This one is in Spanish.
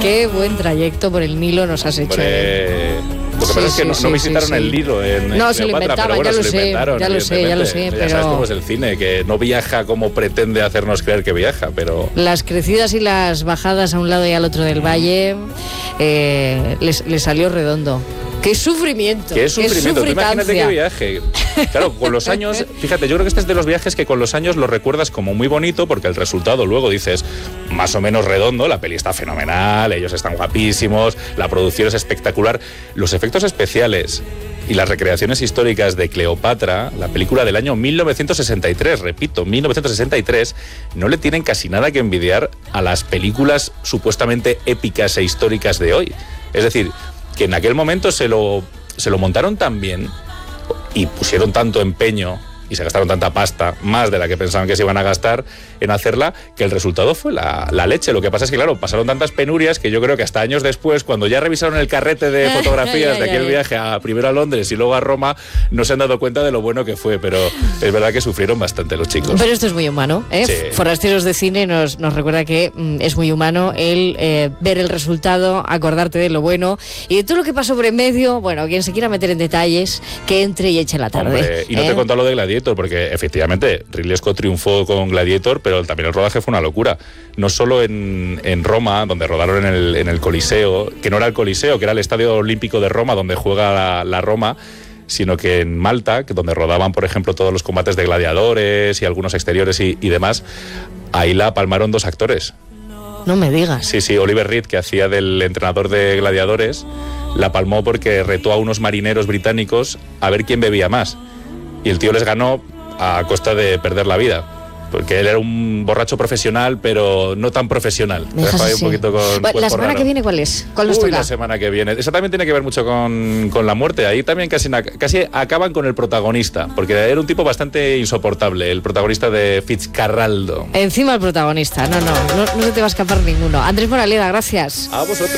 Qué buen trayecto por el Nilo nos has hecho. Hombre, lo que pasa es que no visitaron el Nilo en no, se lo inventaban, pero bueno, ya lo sé, ya pero... sabes cómo es el cine, que no viaja como pretende hacernos creer que viaja, pero... Las crecidas y las bajadas a un lado y al otro del valle les salió redondo. ¡Qué sufrimiento! ¡Qué sufrimiento! Tú imagínate qué viaje. Claro, con los años, fíjate, yo creo que este es de los viajes que con los años lo recuerdas como muy bonito, porque el resultado luego dices más o menos redondo, la peli está fenomenal, ellos están guapísimos, la producción es espectacular, los efectos especiales y las recreaciones históricas de Cleopatra, la película del año 1963, repito, 1963, no le tienen casi nada que envidiar a las películas supuestamente épicas e históricas de hoy. Es decir, que en aquel momento se lo montaron tan bien y pusieron tanto empeño y se gastaron tanta pasta, más de la que pensaban que se iban a gastar en hacerla, que el resultado fue la leche. Lo que pasa es que, claro, pasaron tantas penurias que yo creo que hasta años después, cuando ya revisaron el carrete de fotografías de aquel viaje primero a Londres y luego a Roma, no se han dado cuenta de lo bueno que fue, pero es verdad que sufrieron bastante los chicos. Pero esto es muy humano, ¿eh? Sí. Forasteros de Cine nos recuerda que es muy humano el ver el resultado, acordarte de lo bueno y de todo lo que pasó por en medio. Bueno, quien se quiera meter en detalles, que entre y eche la tarde. Hombre, y no te he contado lo de Gladiator, porque efectivamente Ridley Scott triunfó con Gladiator, pero también el rodaje fue una locura. No solo en Roma, donde rodaron en el Coliseo, que no era el Coliseo, que era el Estadio Olímpico de Roma, donde juega la Roma, sino que en Malta, donde rodaban, por ejemplo, todos los combates de gladiadores y algunos exteriores y demás, ahí la palmaron 2 actores. No me digas. Sí, Oliver Reed, que hacía del entrenador de gladiadores, la palmó porque retó a unos marineros británicos a ver quién bebía más. Y el tío les ganó a costa de perder la vida. Porque él era un borracho profesional, pero no tan profesional. Me dejas así. Un poquito con ¿La semana que viene cuál es? ¿Cuál nos toca? La semana que viene. Eso también tiene que ver mucho con la muerte. Ahí también casi acaban con el protagonista, porque era un tipo bastante insoportable, el protagonista de Fitzcarraldo. Encima el protagonista. No se te va a escapar ninguno. Andrés Moraleda, gracias. A vosotros.